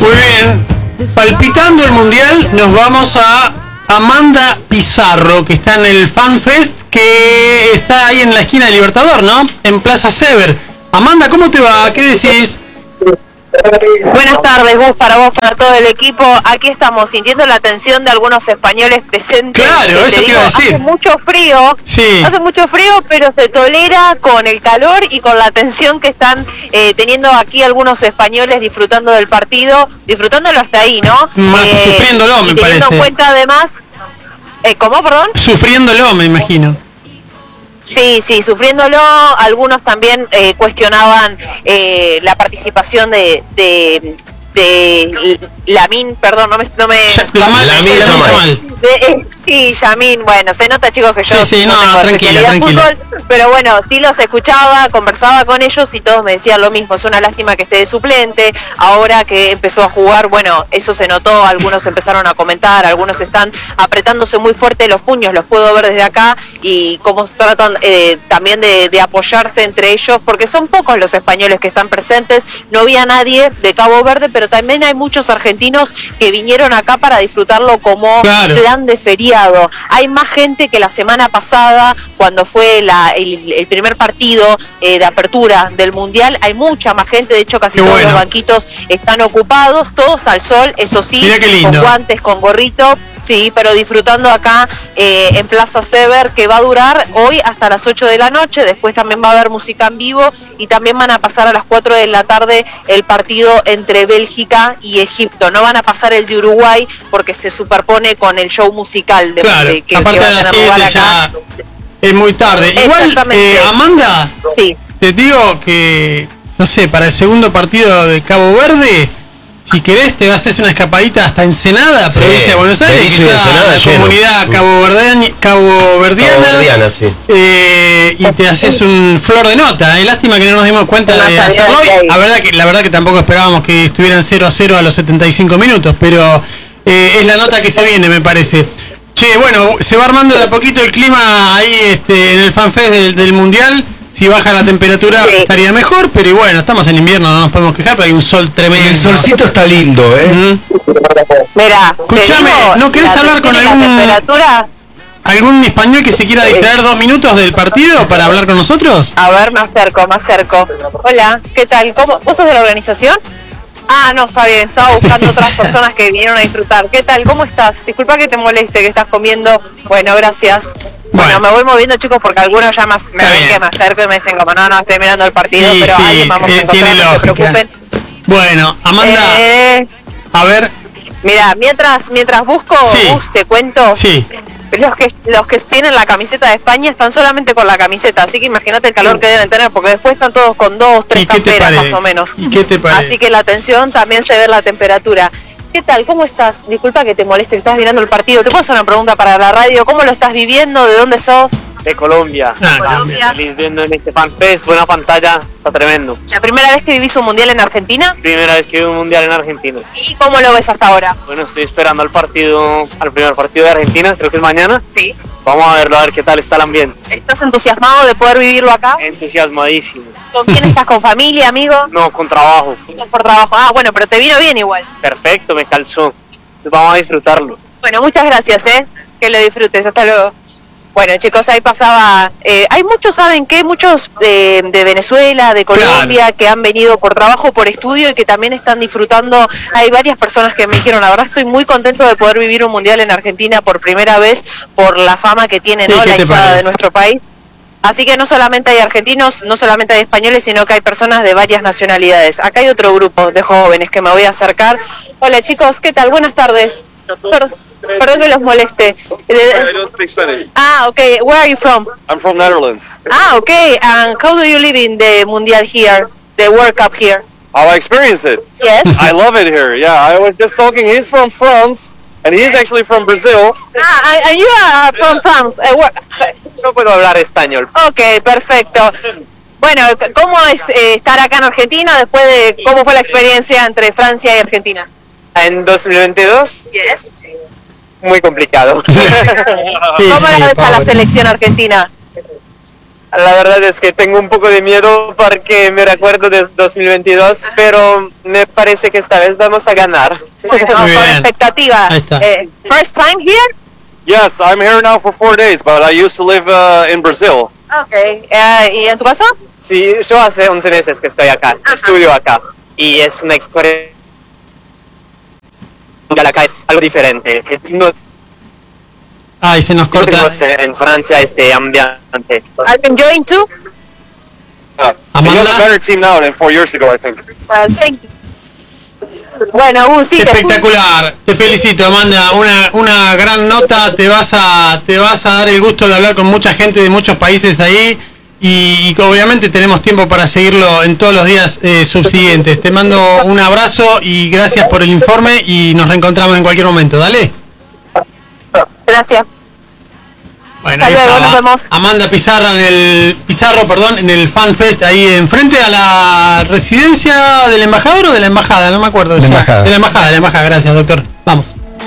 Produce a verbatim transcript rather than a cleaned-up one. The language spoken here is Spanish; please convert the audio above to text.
Muy bien. Palpitando el mundial, nos vamos a Amanda Pizarro, que está en el FanFest, que está ahí en la esquina de Libertador, ¿no? En Plaza Sever. Amanda, ¿cómo te va? ¿Qué decís? Buenas tardes, Gus, para vos, para todo el equipo. Aquí estamos sintiendo la atención de algunos españoles presentes. Claro, eso te iba a decir. Hace mucho frío, sí. hace mucho frío, pero se tolera con el calor y con la atención que están eh, teniendo aquí algunos españoles disfrutando del partido, disfrutándolo hasta ahí, ¿no? Más eh, sufriéndolo, me y teniendo parece. en cuenta además, eh, ¿cómo, perdón? Sufriéndolo, me imagino. Sí, sí, sufriéndolo. Algunos también eh, cuestionaban eh, la participación de, de, de Lamine, perdón, no me... No me Yamal, Lamine Yamal. de, eh, sí, Yamin, bueno, se nota, chicos, que yo Sí, sí, no, tengo tranquila, especialidad en tranquila. fútbol, pero bueno, sí los escuchaba, conversaba con ellos y todos me decían lo mismo. Es una lástima que esté de suplente. Ahora que empezó a jugar, bueno, eso se notó. Algunos empezaron a comentar, algunos están apretándose muy fuerte los puños, los puedo ver desde acá, y cómo tratan eh, también de, de apoyarse entre ellos, porque son pocos los españoles que están presentes. No había nadie de Cabo Verde, pero también hay muchos argentinos que vinieron acá para disfrutarlo como Claro. plan de feriado. Hay más gente que la semana pasada, cuando fue la, el, el primer partido eh, de apertura del Mundial. Hay mucha más gente, de hecho casi Qué todos bueno. los banquitos están ocupados, todos al sol, eso sí, Mirá qué lindo. con guantes, con gorrito. Sí, pero disfrutando acá eh, en Plaza Sever, que va a durar hoy hasta las ocho de la noche. Después también va a haber música en vivo y también van a pasar a las cuatro de la tarde el partido entre Bélgica y Egipto. No van a pasar el de Uruguay porque se superpone con el show musical de, Claro, de- que, aparte que va de a las tener lugar siete acá. ya es muy tarde. Igual, Exactamente. eh, Amanda, Sí. te digo que, no sé, para el segundo partido de Cabo Verde, si querés te haces una escapadita hasta Ensenada, Sí, provincia de Buenos Aires, Berizo que y está Ensenada la lleno. comunidad caboverdiana, caboverdiana, Caboverdiana, sí. eh, y te haces un flor de nota. Es lástima que no nos dimos cuenta Una de salida hacerlo hoy. de ahí. La verdad que la verdad que tampoco esperábamos que estuvieran cero a cero a los setenta y cinco minutos, pero eh, es la nota que se viene, me parece. Che, bueno, se va armando de a poquito el clima ahí este, en el FanFest del, del Mundial. Si baja la temperatura Sí. estaría mejor, pero y bueno, estamos en invierno, no nos podemos quejar, pero hay un sol tremendo. El solcito está lindo, ¿eh? Ujú. Mira, Escuchame, ¿no querés hablar con algún- la temperatura? ¿Algún español que se quiera distraer dos minutos del partido para hablar con nosotros? A ver, me acerco, me acerco. Hola, ¿qué tal? ¿Cómo? ¿Vos sos de la organización? Ah, no, está bien, estaba buscando otras personas que vinieron a disfrutar. ¿Qué tal? ¿Cómo estás? Disculpa que te moleste, que estás comiendo. Bueno, gracias. Bueno, Bueno. me voy moviendo, chicos, porque algunos ya más me Está ven bien. que me acerco y me dicen como, no, no, estoy mirando el partido, Sí, pero sí, alguien vamos a eh, encontrar, tiene no se lógica. preocupen. Bueno, Amanda, Eh, a ver, mira, mientras mientras busco, Sí. Gus, te cuento, sí. los que los que tienen la camiseta de España están solamente con la camiseta, así que imagínate el calor que deben tener, porque después están todos con dos, tres ¿Y qué te camperas más parece? o menos. ¿Y qué te parece? Así que la atención también se ve en la temperatura. ¿Qué tal? ¿Cómo estás? Disculpa que te moleste, que estás mirando el partido. ¿Te puedo hacer una pregunta para la radio? ¿Cómo lo estás viviendo? ¿De dónde sos? De Colombia. Ah, Colombia. Feliz viendo en este FanFest, buena pantalla, está tremendo. ¿La primera vez que vivís un mundial en Argentina? Primera vez que veo un mundial en Argentina. ¿Y cómo lo ves hasta ahora? Bueno, estoy esperando al partido, al primer partido de Argentina, creo que es mañana. Sí. Vamos a verlo, a ver qué tal está el ambiente. ¿Estás entusiasmado de poder vivirlo acá? Entusiasmadísimo. ¿Con quién estás? ¿Con familia, amigo? No, con trabajo. ¿Estás por trabajo? Ah, bueno, pero te vino bien igual. Perfecto, me calzó. Entonces vamos a disfrutarlo. Bueno, muchas gracias, ¿eh? Que lo disfrutes. Hasta luego. Bueno, chicos, ahí pasaba... Eh, hay muchos, ¿saben qué? Muchos de, de Venezuela, de Colombia, que han venido por trabajo, por estudio y que también están disfrutando. Hay varias personas que me dijeron, la verdad estoy muy contento de poder vivir un mundial en Argentina por primera vez por la fama que tiene, ¿no? Sí, ¿qué La te hinchada parece? de nuestro país. Así que no solamente hay argentinos, no solamente hay españoles, sino que hay personas de varias nacionalidades. Acá hay otro grupo de jóvenes que me voy a acercar. Hola chicos, ¿qué tal? Buenas tardes. Per- perdón que los moleste. I don't speak Spanish. Ah, okay. Where are you from? I'm from Netherlands. Ah, okay. And how do you live in the Mundial here, the World Cup here? How I experience it. Yes. I love it here. Yeah, I was just talking. He's from France, and he's actually from Brazil. Ah, and- and you are from France. Uh, where- No puedo hablar español. okay, perfecto. Bueno, ¿cómo es eh, estar acá en Argentina después de cómo fue la experiencia entre Francia y Argentina? En dos mil veintidós, Yes. muy complicado. Sí, ¿Cómo sí, la ves a la pobre. selección argentina? La verdad es que tengo un poco de miedo porque me recuerdo de dos mil veintidós, pero me parece que esta vez vamos a ganar. Bueno, Muy con bien. expectativa. Ahí está. Eh, first time here? Yes, I'm here now for four days, but I used to live uh, in Brazil. Okay. Eh, ¿Y en tu caso? Sí, yo hace once meses que estoy acá, Ajá. estudio acá, y es una experiencia. Acá es algo diferente. que No Ay, se nos corta. tenemos en Francia este ambiente. Are you enjoying too? Uh, Amanda? you have a better team now than four years ago, I think. Well, thank you. Bueno, uh, sí, te Espectacular, te felicito, Amanda, una una gran nota, te vas a te vas a dar el gusto de hablar con mucha gente de muchos países ahí y, y obviamente tenemos tiempo para seguirlo en todos los días eh, subsiguientes. Te mando un abrazo y gracias por el informe y nos reencontramos en cualquier momento, dale. Gracias. Bueno, Hasta ahí luego, estaba nos vemos. Amanda Pizarra en el Pizarro, perdón, en el Fan Fest ahí enfrente a la residencia del embajador o de la embajada, no me acuerdo. De la ya. embajada. De la embajada, de la embajada, gracias, doctor. Vamos.